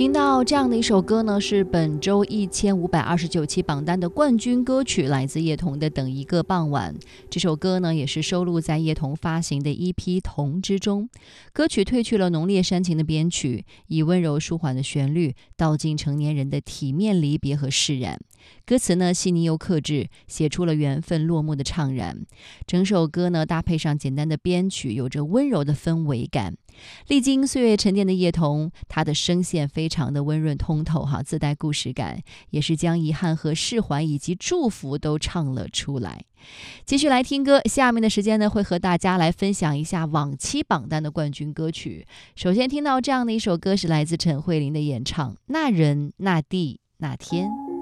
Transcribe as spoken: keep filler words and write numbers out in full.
听到这样的一首歌呢，是本周一千五百二十九期榜单的冠军歌曲，来自叶童的《等一个傍晚》。这首歌呢，也是收录在叶童发行的 E P《童》之中。歌曲褪去了浓烈煽情的编曲，以温柔舒缓的旋律道尽成年人的体面离别和释然。歌词呢细腻又克制，写出了缘分落幕的怅然。整首歌呢搭配上简单的编曲，有着温柔的氛围感。历经岁月沉淀的叶童，他的声线非常的温润通透哈，自带故事感，也是将遗憾和释怀以及祝福都唱了出来。继续来听歌，下面的时间呢会和大家来分享一下往期榜单的冠军歌曲。首先听到这样的一首歌是来自陈慧琳的演唱《那人那地那天》。